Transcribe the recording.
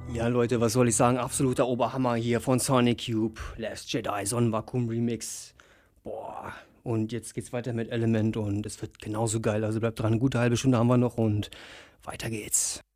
Ja, Leute, was soll ich sagen? Absoluter Oberhammer hier von Sonic Youth, Last Jedi Sonnenvakuum Remix. Boah, und jetzt geht's weiter mit Element und es wird genauso geil. Also bleibt dran, eine gute halbe Stunde haben wir noch und weiter geht's.